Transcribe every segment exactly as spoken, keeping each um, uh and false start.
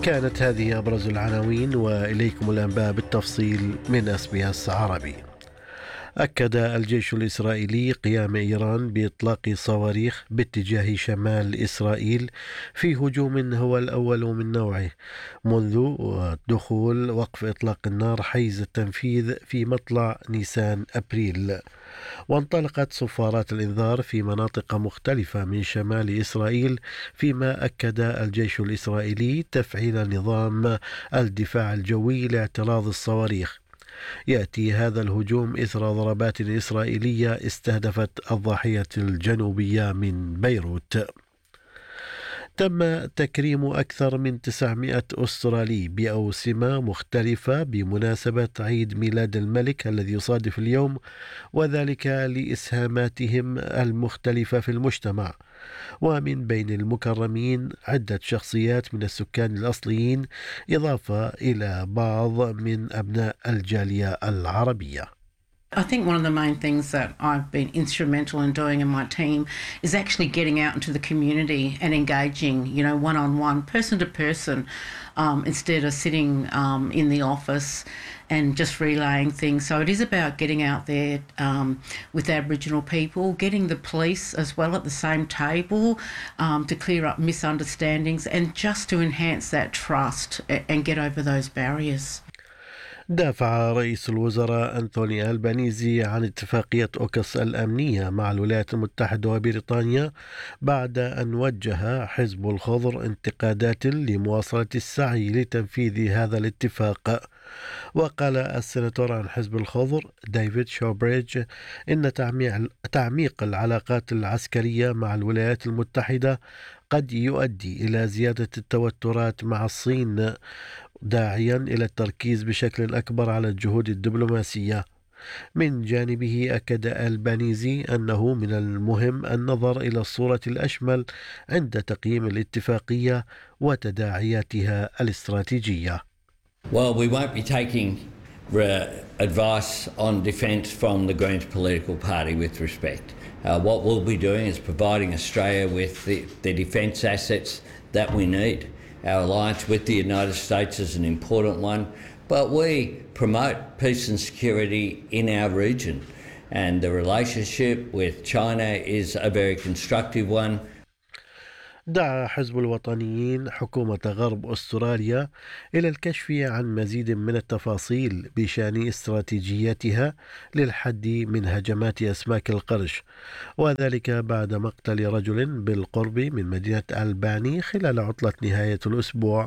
كانت هذه أبرز العناوين، وإليكم الأنباء بالتفصيل من إس بي إس عربي. أكد الجيش الإسرائيلي قيام إيران بإطلاق صواريخ باتجاه شمال إسرائيل في هجوم هو الأول من نوعه منذ دخول وقف إطلاق النار حيز التنفيذ في مطلع نيسان أبريل. وانطلقت صفارات الإنذار في مناطق مختلفة من شمال إسرائيل، فيما أكد الجيش الإسرائيلي تفعيل نظام الدفاع الجوي لاعتراض الصواريخ. يأتي هذا الهجوم إثر ضربات إسرائيلية استهدفت الضاحية الجنوبية من بيروت. تم تكريم أكثر من تسعمائة أسترالي بأوسمة مختلفة بمناسبة عيد ميلاد الملك الذي يصادف اليوم، وذلك لإسهاماتهم المختلفة في المجتمع. ومن بين المكرمين عدة شخصيات من السكان الأصليين، إضافة إلى بعض من أبناء الجالية العربية. I think one of the main things that I've been instrumental in doing in my team is actually getting out into the community and engaging, you know, one-on-one, person to person, um, instead of sitting um, in the office and just relaying things. So it is about getting out there um, with Aboriginal people, getting the police as well at the same table um, to clear up misunderstandings and just to enhance that trust and get over those barriers. دافع رئيس الوزراء أنتوني ألبانيزي عن اتفاقية أوكس الأمنية مع الولايات المتحدة وبريطانيا بعد أن وجه حزب الخضر انتقادات لمواصلة السعي لتنفيذ هذا الاتفاق. وقال السيناتور عن حزب الخضر ديفيد شوبريدج إن تعميق العلاقات العسكرية مع الولايات المتحدة قد يؤدي إلى زيادة التوترات مع الصين، داعيا إلى التركيز بشكل أكبر على الجهود الدبلوماسية. من جانبه أكد ألبانيزي أنه من المهم النظر إلى الصورة الأشمل عند تقييم الاتفاقية وتداعياتها الاستراتيجية. Well, we won't be taking advice on defence from the Greens political party with respect. Uh, what we'll be doing is providing Australia with the, the defence assets that we need. Our alliance with the United States is an important one, but we promote peace and security in our region, and the relationship with China is a very constructive one. دعا حزب الوطنيين حكومة غرب أستراليا إلى الكشف عن مزيد من التفاصيل بشأن استراتيجيتها للحد من هجمات أسماك القرش، وذلك بعد مقتل رجل بالقرب من مدينة ألباني خلال عطلة نهاية الأسبوع.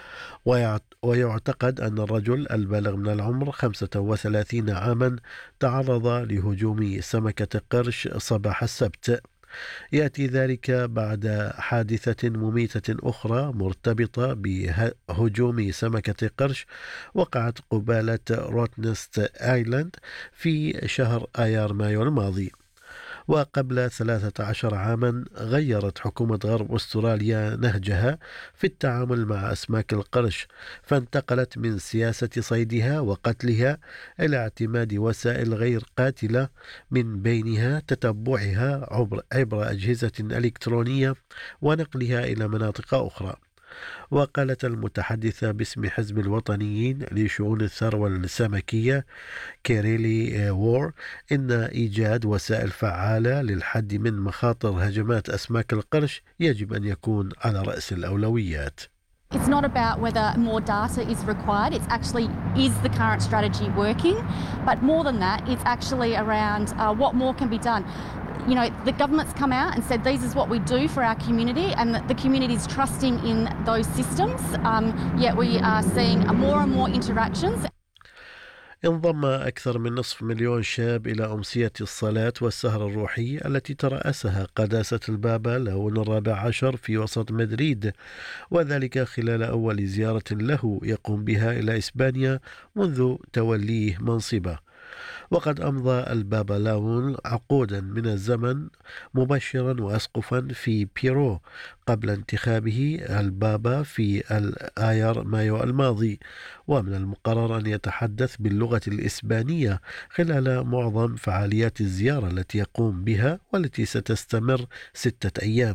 ويعتقد أن الرجل البالغ من العمر خمسة وثلاثين عاما تعرض لهجوم سمكة قرش صباح السبت. يأتي ذلك بعد حادثة مميتة أخرى مرتبطة بهجوم سمكة قرش وقعت قبالة روتنست آيلاند في شهر آيار مايو الماضي. وقبل ثلاثة عشر عاما غيرت حكومة غرب أستراليا نهجها في التعامل مع أسماك القرش، فانتقلت من سياسة صيدها وقتلها إلى اعتماد وسائل غير قاتلة، من بينها تتبعها عبر, عبر أجهزة إلكترونية ونقلها إلى مناطق أخرى. وقالت المتحدثة باسم حزب الوطنيين لشؤون الثروة السمكية كيريلي وور إن إيجاد وسائل فعالة للحد من مخاطر هجمات أسماك القرش يجب أن يكون على رأس الأولويات. It's not about whether more data is required, it's actually, is the current strategy working? But more than that, it's actually around uh, what more can be done. You know, the government's come out and said this is what we do for our community, and the community is trusting in those systems, um, yet we are seeing more and more interactions. انضم أكثر من نصف مليون شاب إلى أمسية الصلاة والسهر الروحي التي ترأسها قداسة البابا لون الرابع عشر في وسط مدريد، وذلك خلال أول زيارة له يقوم بها إلى إسبانيا منذ توليه منصبه. وقد أمضى البابا لاون عقودا من الزمن مبشرا وأسقفا في بيرو قبل انتخابه البابا في آيار مايو الماضي، ومن المقرر أن يتحدث باللغة الإسبانية خلال معظم فعاليات الزيارة التي يقوم بها والتي ستستمر ستة أيام.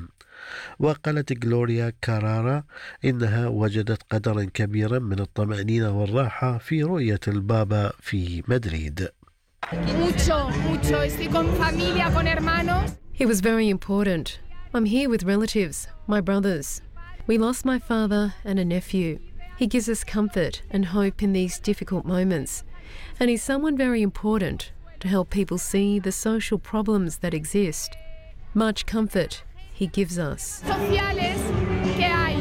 وقالت غلوريا كارارا إنها وجدت قدرا كبيرا من الطمأنينة والراحة في رؤية البابا في مدريد. Mucho, mucho. Estoy con familia, con hermanos. He was very important. I'm here with relatives, my brothers. We lost my father and a nephew. He gives us comfort and hope in these difficult moments. And he's someone very important to help people see the social problems that exist. Much comfort he gives us. Sociales que hay.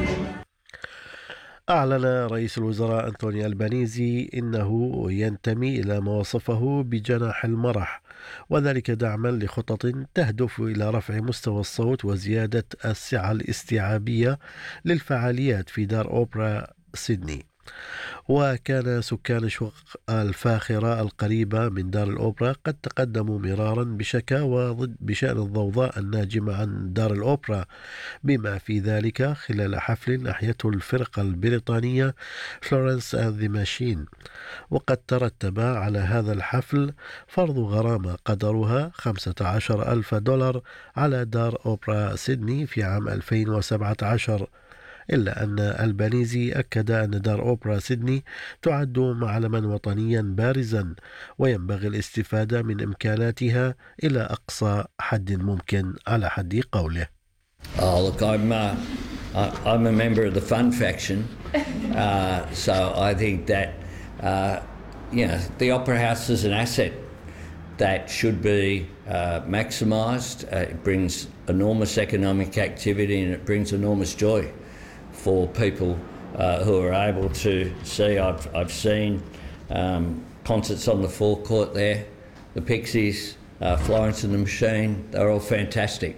أعلن رئيس الوزراء أنتوني ألبانيزي إنه ينتمي إلى ما وصفه بجناح المرح، وذلك دعما لخطط تهدف إلى رفع مستوى الصوت وزيادة السعة الاستيعابية للفعاليات في دار أوبرا سيدني. وكان سكان الشقق الفاخرة القريبة من دار الأوبرا قد تقدموا مرارا بشكاوى ضد بشأن الضوضاء الناجمة عن دار الأوبرا، بما في ذلك خلال حفل أحيته الفرقة البريطانية فلورنس أند ذا ماشين. وقد ترتب على هذا الحفل فرض غرامة قدرها خمسة عشر ألف دولار على دار أوبرا سيدني في عام ألفين وسبعة عشر، إلا أن ألبانيزي أكد أن دار أوبرا سيدني تعد معلما وطنيا بارزا وينبغي الاستفادة من إمكاناتها إلى أقصى حد ممكن على حد قوله. Oh, look, I'm, uh, I'm a member of the fun faction, uh, so I think that uh, you know, the Opera House is an asset that should be uh, maximised. Uh, it brings enormous economic activity and it brings enormous joy for people uh, who are able to see. I've, I've seen um, concerts on the forecourt there, the Pixies, uh, Florence and the Machine, they're all fantastic.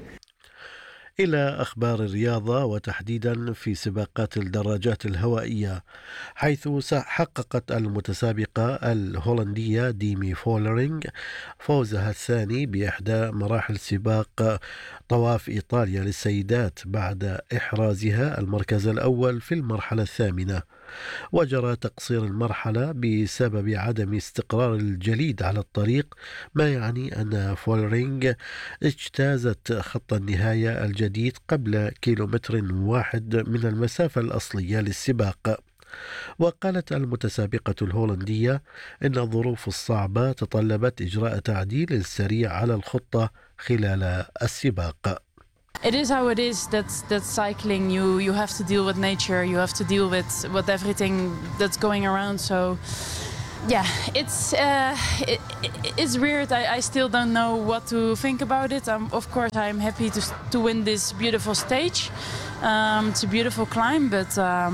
إلى أخبار الرياضة وتحديدا في سباقات الدراجات الهوائية، حيث حققت المتسابقة الهولندية ديمي فولرينغ فوزها الثاني بإحدى مراحل سباق طواف إيطاليا للسيدات بعد إحرازها المركز الأول في المرحلة الثامنة. وجرى تقصير المرحلة بسبب عدم استقرار الجليد على الطريق، ما يعني أن فولرينغ اجتازت خط النهاية الجديد قبل كيلومتر واحد من المسافة الأصلية للسباق. وقالت المتسابقة الهولندية إن الظروف الصعبة تطلبت إجراء تعديل سريع على الخطة خلال السباق. It is how it is. That's that's cycling. You you have to deal with nature. You have to deal with with everything that's going around. So, yeah, it's uh, it, it's weird. I, I still don't know what to think about it. Um, of course, I'm happy to to win this beautiful stage. Um, it's a beautiful climb, but um,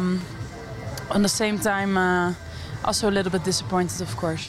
at the same time, uh, also a little bit disappointed, of course.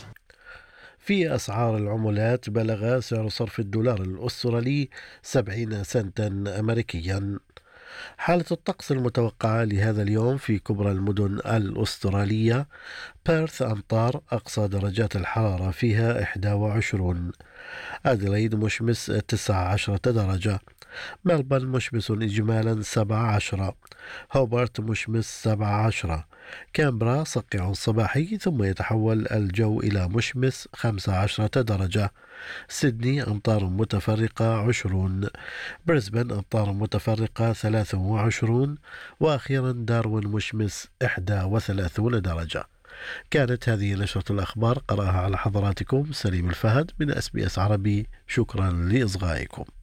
في أسعار العملات بلغ سعر صرف الدولار الأسترالي سبعين سنتا أمريكيا. حالة الطقس المتوقعة لهذا اليوم في كبرى المدن الأسترالية: بيرث أمطار، أقصى درجات الحرارة فيها إحدى وعشرين. أديلايد مشمس تسعة عشر درجة. ملبورن مشمس إجمالا سبعة عشر. هوبارت مشمس سبعة عشر. كامبرا صقيع صباحي ثم يتحول الجو إلى مشمس خمسة عشر درجة. سيدني أمطار متفرقة عشرون. بريسبن أمطار متفرقة ثلاث وعشرون. وأخيرا داروين مشمس إحدى وثلاثون درجة. كانت هذه نشرة الأخبار، قرأها على حضراتكم سليم الفهد من أس بي أس عربي. شكرا لإصغائكم.